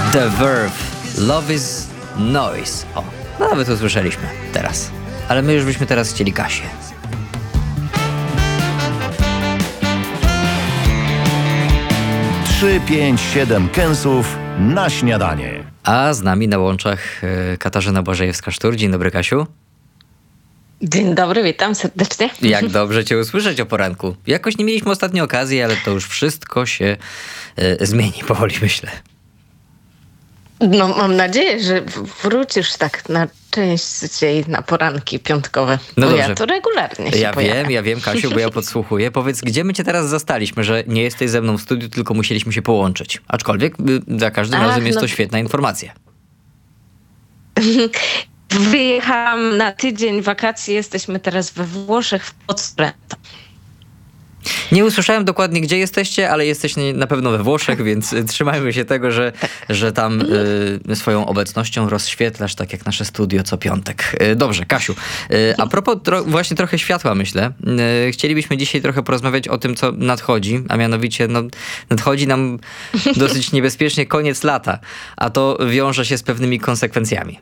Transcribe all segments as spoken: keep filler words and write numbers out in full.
The Verve, Love is Noise. O, no nawet usłyszeliśmy teraz. Ale my już byśmy teraz chcieli Kasię. trzy, pięć, siedem kęsów na śniadanie. A z nami na łączach y, Katarzyna Błażejewska-Sztur. Dzień dobry, Kasiu. Dzień dobry, witam serdecznie. Jak dobrze cię usłyszeć o poranku. Jakoś nie mieliśmy ostatnio okazji, ale to już wszystko się y, zmieni powoli, myślę. No mam nadzieję, że wrócisz tak na częściej na poranki piątkowe. No bo dobrze. Ja to regularnie się Ja pojawiam. wiem, ja wiem, Kasiu, bo ja podsłuchuję. Powiedz, gdzie my cię teraz zastaliśmy, że nie jesteś ze mną w studiu, tylko musieliśmy się połączyć. Aczkolwiek y, za każdym Ach, razem jest no to to- świetna informacja. Wyjechałam na tydzień wakacji, jesteśmy teraz we Włoszech w Podstrento. Nie usłyszałem dokładnie, gdzie jesteście, ale jesteście na pewno we Włoszech, więc y, trzymajmy się tego, że, że tam y, swoją obecnością rozświetlasz, tak jak nasze studio co piątek. Y, dobrze, Kasiu, y, a propos tro- właśnie trochę światła, myślę, y, chcielibyśmy dzisiaj trochę porozmawiać o tym, co nadchodzi, a mianowicie no, nadchodzi nam dosyć niebezpiecznie koniec lata, a to wiąże się z pewnymi konsekwencjami.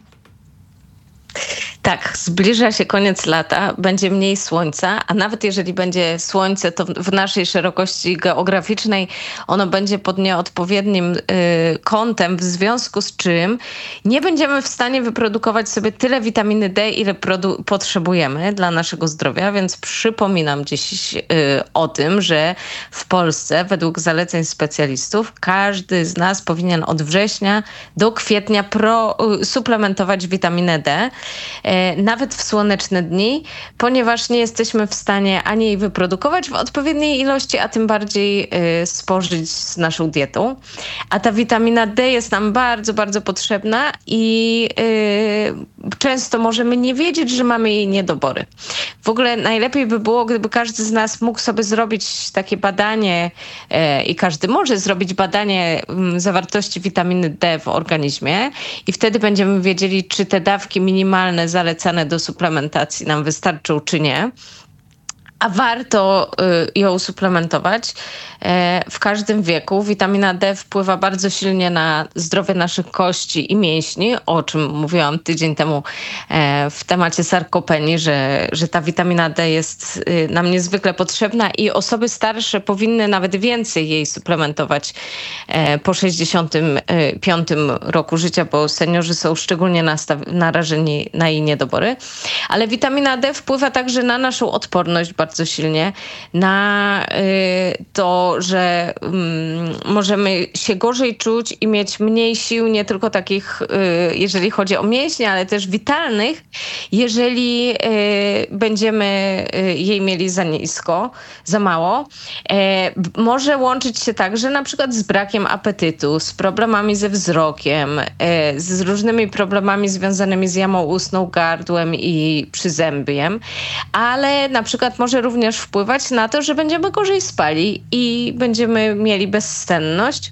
Tak, zbliża się koniec lata, będzie mniej słońca, a nawet jeżeli będzie słońce, to w naszej szerokości geograficznej ono będzie pod nieodpowiednim y, kątem, w związku z czym nie będziemy w stanie wyprodukować sobie tyle witaminy D, ile produ- potrzebujemy dla naszego zdrowia, więc przypominam dziś y, o tym, że w Polsce według zaleceń specjalistów każdy z nas powinien od września do kwietnia pro, y, suplementować witaminę D. Nawet w słoneczne dni, ponieważ nie jesteśmy w stanie ani jej wyprodukować w odpowiedniej ilości, a tym bardziej y, spożyć z naszą dietą. A ta witamina D jest nam bardzo, bardzo potrzebna i y, często możemy nie wiedzieć, że mamy jej niedobory. W ogóle najlepiej by było, gdyby każdy z nas mógł sobie zrobić takie badanie y, i każdy może zrobić badanie y, zawartości witaminy D w organizmie i wtedy będziemy wiedzieli, czy te dawki minimalne zalecane do suplementacji nam wystarczą, czy nie. A warto y, ją suplementować e, w każdym wieku. Witamina D wpływa bardzo silnie na zdrowie naszych kości i mięśni, o czym mówiłam tydzień temu e, w temacie sarkopenii, że, że ta witamina D jest y, nam niezwykle potrzebna i osoby starsze powinny nawet więcej jej suplementować e, po sześćdziesiątym piątym roku życia, bo seniorzy są szczególnie nastaw- narażeni na jej niedobory. Ale witamina D wpływa także na naszą odporność bardzo silnie, na y, to, że y, możemy się gorzej czuć i mieć mniej sił, nie tylko takich, y, jeżeli chodzi o mięśnie, ale też witalnych, jeżeli y, będziemy y, jej mieli za nisko, za mało. Y, może łączyć się także na przykład z brakiem apetytu, z problemami ze wzrokiem, y, z różnymi problemami związanymi z jamą ustną, gardłem i przyzębiem, ale na przykład może również wpływać na to, że będziemy gorzej spali i będziemy mieli bezsenność.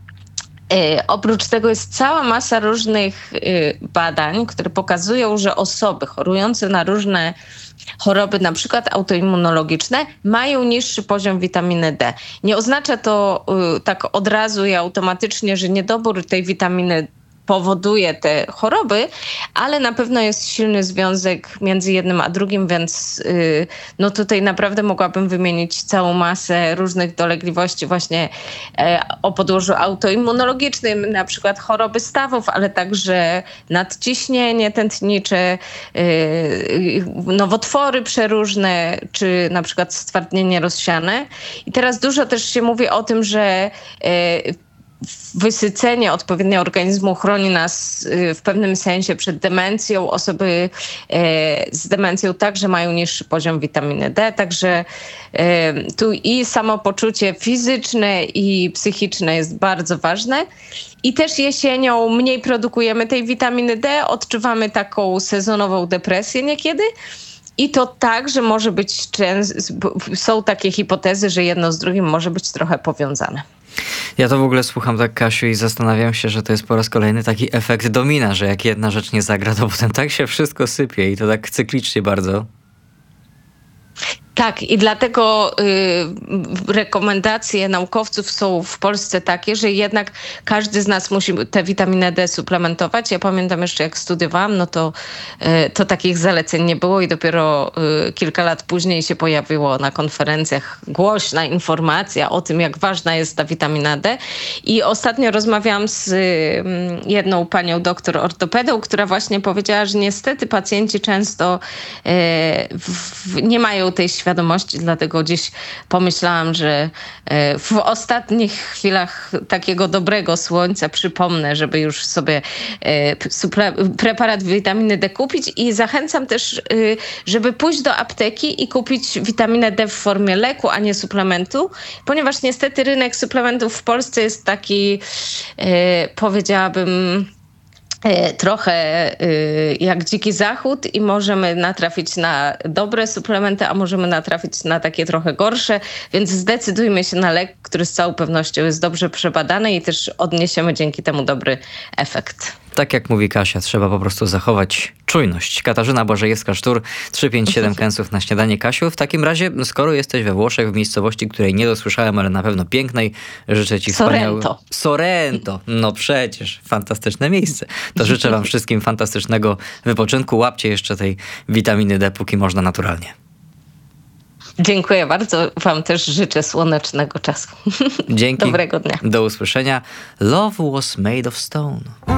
Yy, oprócz tego jest cała masa różnych yy, badań, które pokazują, że osoby chorujące na różne choroby, na przykład autoimmunologiczne, mają niższy poziom witaminy D. Nie oznacza to yy, tak od razu i automatycznie, że niedobór tej witaminy powoduje te choroby, ale na pewno jest silny związek między jednym a drugim, więc yy, no tutaj naprawdę mogłabym wymienić całą masę różnych dolegliwości właśnie e, o podłożu autoimmunologicznym, na przykład choroby stawów, ale także nadciśnienie tętnicze, yy, nowotwory przeróżne, czy na przykład stwardnienie rozsiane. I teraz dużo też się mówi o tym, że yy, wysycenie odpowiednio organizmu chroni nas w pewnym sensie przed demencją. Osoby z demencją także mają niższy poziom witaminy D, także tu i samopoczucie fizyczne i psychiczne jest bardzo ważne. I też jesienią mniej produkujemy tej witaminy D, odczuwamy taką sezonową depresję niekiedy. I to tak, że może być często, są takie hipotezy, że jedno z drugim może być trochę powiązane. Ja to w ogóle słucham tak, Kasiu, i zastanawiam się, że to jest po raz kolejny taki efekt domina, że jak jedna rzecz nie zagra, to potem tak się wszystko sypie i to tak cyklicznie bardzo. Tak, i dlatego y, rekomendacje naukowców są w Polsce takie, że jednak każdy z nas musi tę witaminę D suplementować. Ja pamiętam jeszcze, jak studiowałam, no to, y, to takich zaleceń nie było i dopiero y, kilka lat później się pojawiło na konferencjach głośna informacja o tym, jak ważna jest ta witamina D. I ostatnio rozmawiałam z y, jedną panią doktor ortopedą, która właśnie powiedziała, że niestety pacjenci często y, w, nie mają tej świadomości, dlatego gdzieś pomyślałam, że w ostatnich chwilach takiego dobrego słońca przypomnę, żeby już sobie preparat witaminy D kupić i zachęcam też, żeby pójść do apteki i kupić witaminę D w formie leku, a nie suplementu, ponieważ niestety rynek suplementów w Polsce jest taki, powiedziałabym, trochę jak dziki zachód i możemy natrafić na dobre suplementy, a możemy natrafić na takie trochę gorsze, więc zdecydujmy się na lek, który z całą pewnością jest dobrze przebadany i też odniesiemy dzięki temu dobry efekt. Tak jak mówi Kasia, trzeba po prostu zachować czujność. Katarzyna Bożejewska-Sztur, trzysta pięćdziesiąt siedem Kęsów na śniadanie. Kasiu, w takim razie, skoro jesteś we Włoszech, w miejscowości, której nie dosłyszałem, ale na pewno pięknej, życzę ci wspaniałego... Sorrento. Sorrento. No przecież, fantastyczne miejsce. To życzę wam wszystkim fantastycznego wypoczynku. Łapcie jeszcze tej witaminy D, póki można naturalnie. Dziękuję bardzo. Wam też życzę słonecznego czasu. Dzięki. Dobrego dnia. Do usłyszenia. Love was made of stone.